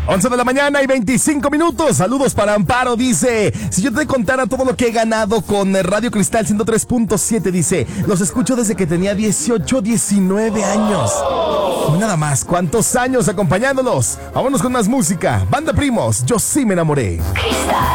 11 de la mañana y 25 minutos. Saludos para Amparo. Dice: si yo te contara todo lo que he ganado con Radio Cristal 103.7, dice, los escucho desde que tenía 18, 19 años. Y nada más, ¿cuántos años acompañándolos? Vámonos con más música. Banda Primos, Yo sí me enamoré.